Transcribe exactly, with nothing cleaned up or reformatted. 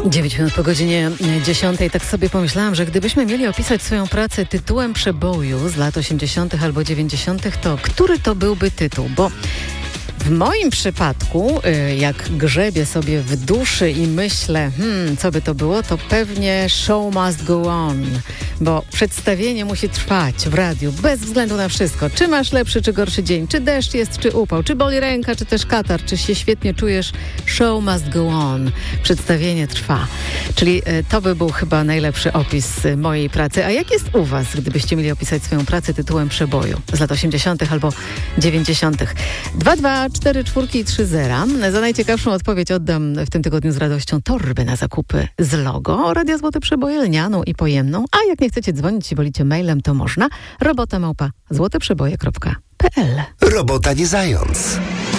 dziewięć minut po godzinie dziesiątej. Tak sobie pomyślałam, że gdybyśmy mieli opisać swoją pracę tytułem przeboju z lat osiemdziesiątych albo dziewięćdziesiątych, to który to byłby tytuł? Bo w moim przypadku, jak grzebię sobie w duszy i myślę, hmm, co by to było, to pewnie Show Must Go On, bo przedstawienie musi trwać w radiu bez względu na wszystko. Czy masz lepszy czy gorszy dzień, czy deszcz jest, czy upał, czy boli ręka, czy też katar, czy się świetnie czujesz, Show Must Go On. Przedstawienie trwa. Czyli to by był chyba najlepszy opis mojej pracy. A jak jest u was, gdybyście mieli opisać swoją pracę tytułem przeboju z lat osiemdziesiątych albo dziewięćdziesiątych? dwa dwa cztery czwórki i trzy zera. Za najciekawszą odpowiedź oddam w tym tygodniu z radością torbę na zakupy z logo Radia Złote Przeboje, lnianą i pojemną. A jak nie chcecie dzwonić i wolicie mailem, to można. Robota małpa złoteprzeboje kropka p l. Robota nie zając.